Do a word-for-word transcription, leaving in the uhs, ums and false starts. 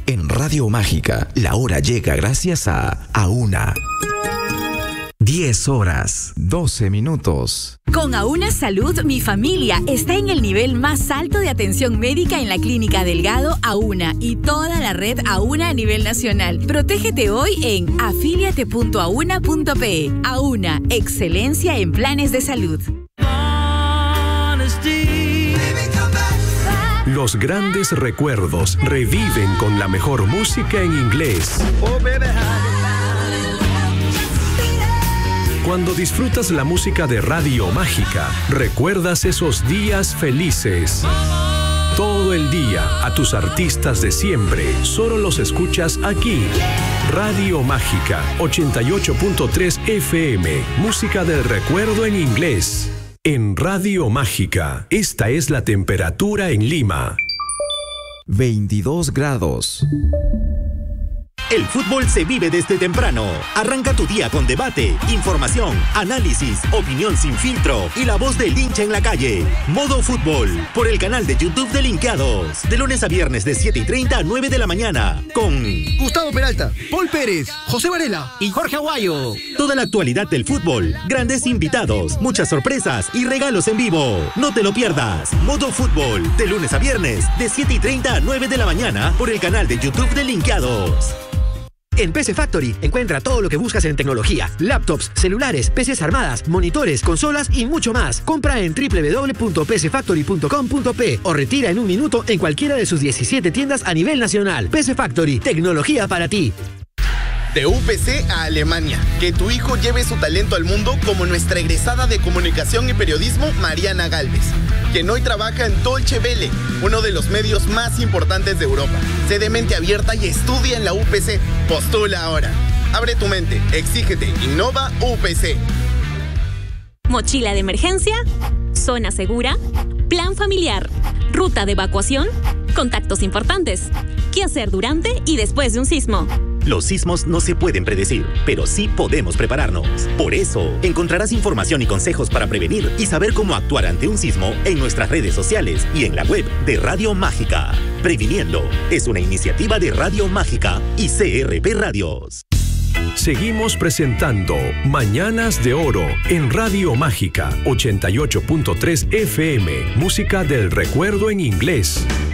En Radio Mágica, la hora llega gracias a Auna. diez horas, doce minutos. Con Auna Salud, mi familia está en el nivel más alto de atención médica en la Clínica Delgado Auna y toda la red Auna a nivel nacional. Protégete hoy en afíliate punto auna punto pe. Auna, excelencia en planes de salud. Los grandes recuerdos reviven con la mejor música en inglés. Cuando disfrutas la música de Radio Mágica, recuerdas esos días felices. Todo el día, a tus artistas de siempre, solo los escuchas aquí. Radio Mágica, ochenta y ocho punto tres F M, música del recuerdo en inglés. En Radio Mágica, esta es la temperatura en Lima. veintidós grados. El fútbol se vive desde temprano. Arranca tu día con debate, información, análisis, opinión sin filtro y la voz del hincha en la calle. Modo Fútbol, por el canal de YouTube de Linkeados. De lunes a viernes de siete y treinta a nueve de la mañana. Con Gustavo Peralta, Paul Pérez, José Varela y Jorge Aguayo. Toda la actualidad del fútbol, grandes invitados, muchas sorpresas y regalos en vivo. No te lo pierdas. Modo Fútbol, de lunes a viernes de siete y treinta a nueve de la mañana por el canal de YouTube de Linkeados. En P C Factory encuentra todo lo que buscas en tecnología, laptops, celulares, P Cs armadas, monitores, consolas y mucho más. Compra en doble u doble u doble u punto p c factory punto com punto pe o retira en un minuto en cualquiera de sus diecisiete tiendas a nivel nacional. P C Factory, tecnología para ti. De U P C a Alemania. Que tu hijo lleve su talento al mundo como nuestra egresada de Comunicación y Periodismo, Mariana Galvez, quien hoy trabaja en Deutsche Welle, uno de los medios más importantes de Europa. Sé de mente abierta y estudia en la U P C. Postula ahora. Abre tu mente, exígete, innova U P C. Mochila de emergencia, zona segura, plan familiar, ruta de evacuación, contactos importantes. ¿Qué hacer durante y después de un sismo? Los sismos no se pueden predecir, pero sí podemos prepararnos. Por eso, encontrarás información y consejos para prevenir y saber cómo actuar ante un sismo en nuestras redes sociales y en la web de Radio Mágica. Previniendo es una iniciativa de Radio Mágica y C R P Radios. Seguimos presentando Mañanas de Oro en Radio Mágica, ochenta y ocho punto tres F M, música del recuerdo en inglés.